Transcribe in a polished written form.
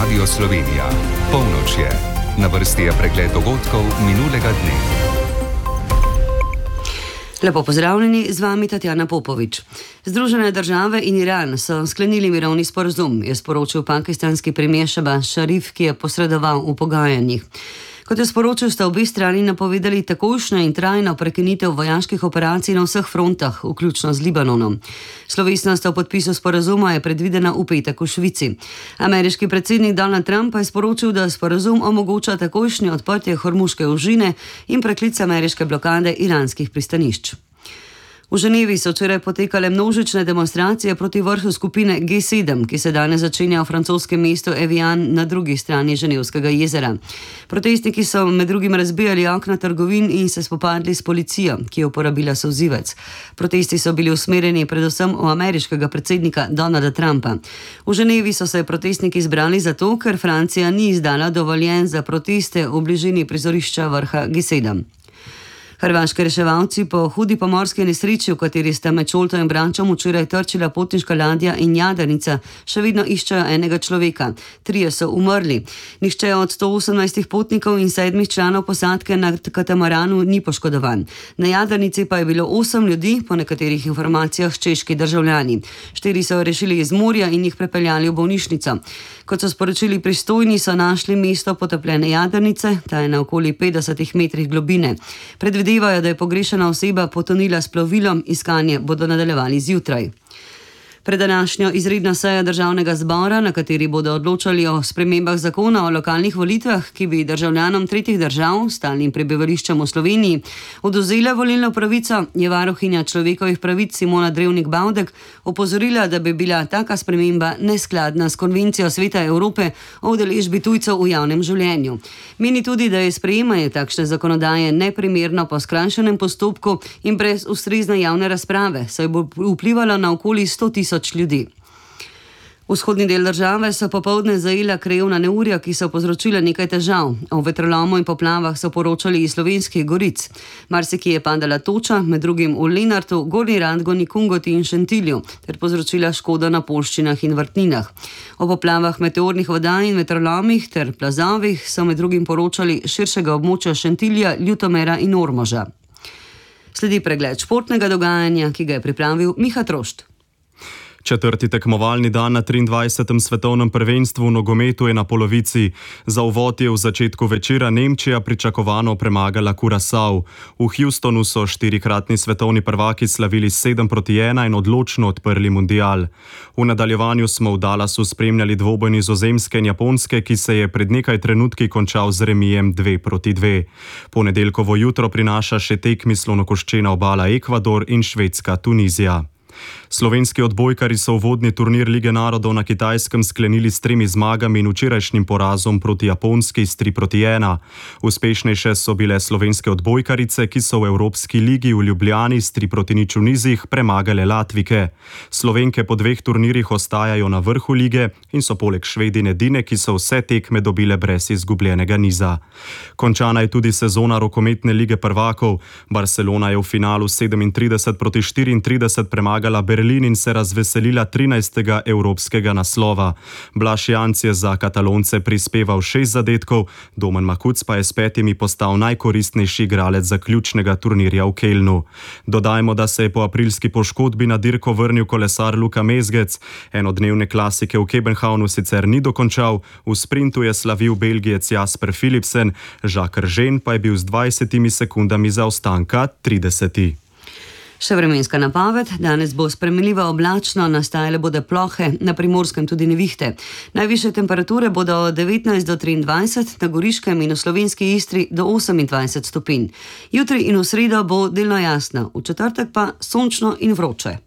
Radio Slovenija. Polnoč je. Na vrsti je pregled dogodkov minulega dne. Lepo pozdravljeni, z vami Tatjana Popovič. Združene države in Iran so sklenili mirovni sporazum, je sporočil pakistanski premier Shehbaz Sharif, ki je posredoval v pogajanjih. Kot je sporočil, sta obe strani napovedali takojšnjo in trajno prekinitev vojaških operacij na vseh frontah, vključno z Libanonom. Slovesnost o podpisu sporazuma je predvidena v petek v Švici. Ameriški predsednik Donald Trump pa je sporočil, da sporazum omogoča takojšnje odprtje Hormuške ožine in preklic ameriške blokade iranskih pristanišč. V Ženevi so včeraj potekale množične demonstracije proti vrhu skupine G7, ki se danes začenja v francoskem mestu Evian na drugi strani Ženevskega jezera. Protestniki so med drugim razbijali okna trgovin in se spopadli s policijo, ki je uporabila solzivec. Protesti so bili usmerjeni predvsem v ameriškega predsednika Donalda Trumpa. V Ženevi so se protestniki zbrali zato, ker Francija ni izdala dovoljenj za proteste v bližini prizorišča vrha G7. Hrvaški reševalci po hudi pomorski nesreči, v kateri sta med Šolto in Bračom včeraj trčila potniška ladja in jadrnica, še vedno iščejo enega človeka. 3 so umrli. Nihče od 118 potnikov in 7 članov posadke na katamaranu ni poškodovan. Na jadrnici pa je bilo 8 ljudi, po nekaterih informacijah češki državljani. 4 so rešili iz morja in jih prepeljali v bolnišnico. Kot so sporočili pristojni, so našli mesto potopljene jadrnice, ta je na okoli 50 metrih globine. Predvidevajo, da je pogrešana oseba potonila s plovilom, iskanje bodo nadaljevali zjutraj. Pred današnjo izredno sejo državnega zbora, na kateri bodo odločali o spremembah zakona o lokalnih volitvah, ki bi državljanom tretjih držav s stalnim prebivališčem v Sloveniji odvzela volilno pravico, je varuhinja človekovih pravic Simona Drevnik Bavdek opozorila, da bi bila taka sprememba neskladna s konvencijo Sveta Evrope o udeležbi tujcev v javnem življenju. Meni tudi, da je sprejemanje takšne zakonodaje neprimerno po skrajšanem postopku in brez ustrezne javne razprave, saj bo vplivalo na okoli 100 000 ljudi. Vzhodni del države so popoldne zajela krajevna neurja, ki so povzročila nekaj težav. O vetrolomu in poplavah so poročali iz Slovenskih goric. Marsikje je padala toča, med drugim v Lenartu, Gornji Radgoni, Kungoti in Šentilju, ter povzročila škodo na poljščinah in vrtninah. O poplavah meteornih voda in vetrolomih ter plazovih so med drugim poročali širšega območja Šentilja, Ljutomera in Ormoža. Sledi pregled športnega dogajanja, ki ga je pripravil Miha Trošt. Četrti tekmovalni dan na 23. svetovnem prvenstvu v nogometu je na polovici. Za uvod je v začetku večera Nemčija pričakovano premagala Curaçao. V Houstonu so 4-kratni svetovni prvaki slavili 7-1 in odločno odprli mundial. V nadaljevanju smo v Dallasu spremljali dvoboj Nizozemske in Japonske, ki se je pred nekaj trenutki končal z remijem 2-2. Ponedeljkovo jutro prinaša še tekmi slonokoščena obala Ekvador in Švedska Tunizija. Slovenski odbojkari so uvodni turnir Lige narodov na Kitajskem sklenili s 3 zmagami in včerajšnjim porazom proti Japonski s 3-1. Uspešnejše so bile slovenske odbojkarice, ki so v Evropski ligi v Ljubljani s 3-0 v nizih premagale Latvike. Slovenke po 2 turnirjih ostajajo na vrhu lige in so poleg Švedine edine, ki so vse tekme dobile brez izgubljenega niza. Končana je tudi sezona rokometne lige prvakov. Barcelona je v finalu 37-34 premagala Berlin in se razveselila 13. evropskega naslova. Blaž Janc je za Katalonce prispeval 6 zadetkov, Domen Makuc pa je s 5 postal najkoristnejši igralec zaključnega turnirja v Kelnu. Dodajmo, da se je po aprilski poškodbi na dirko vrnil kolesar Luka Mezgec. Enodnevne klasike v Kebenhavnu sicer ni dokončal, v sprintu je slavil Belgijec Jasper Philipsen, Jacques Eržen pa je bil z 20 sekundami zaostanka 30. Še vremenska napoved. Danes bo spremenljivo oblačno, nastajale bodo plohe, na Primorskem tudi nevihte. Najvišje temperature bodo od 19 do 23, na Goriškem in v slovenski Istri do 28 stopinj. Jutri in v sredo bo delno jasno, v četrtek pa sončno in vroče.